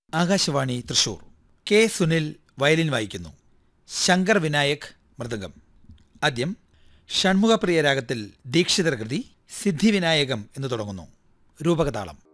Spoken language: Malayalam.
ആകാശവാണി തൃശൂർ. കെ. സുനിൽ വയലിൻ വായിക്കുന്നു. ശങ്കർ വിനായക് മൃദംഗം. ആദ്യം ഷൺമുഖപ്രിയ രാഗത്തിൽ ദീക്ഷിതർ കൃതി സിദ്ധിവിനായകം എന്ന് തുടങ്ങുന്നു. രൂപകതാളം.